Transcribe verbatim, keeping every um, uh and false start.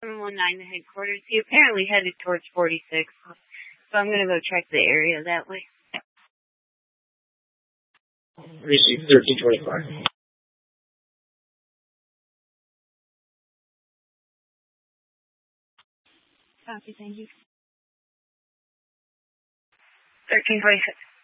seven one nine, the headquarters. He apparently headed towards forty-six, so I'm going to go check the area that way. Receive thirteen twenty-five. Copy, thank you. thirteen twenty-six.